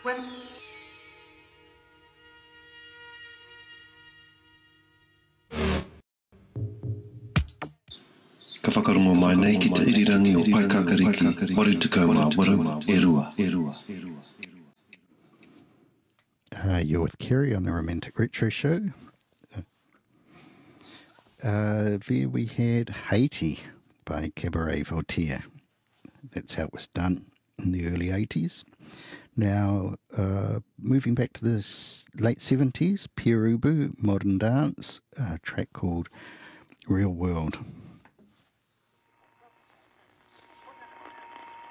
Ka whakarongo mai nei ki te irirangi o Paikakariki, Warutukau ngā waru, e rua. You're with Kerry on the Romantic Retro Show. There we had Haiti by Cabaret Voltaire. That's how it was done in the early 80s. Now, moving back to the late 70s, Pierre Ubu, Modern Dance, a track called Real World.